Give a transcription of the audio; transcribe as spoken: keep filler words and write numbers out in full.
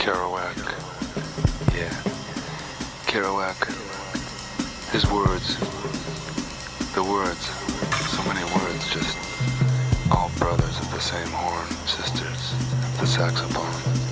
Kerouac. Yeah. Kerouac. His words. The words. So many words, just all brothers of the same horn, sisters of the saxophone.